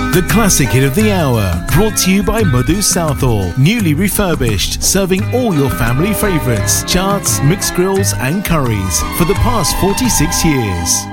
The classic hit of the hour, brought to you by Madhu Southall, newly refurbished, serving all your family favourites, charts, mixed grills and curries for the past 46 years.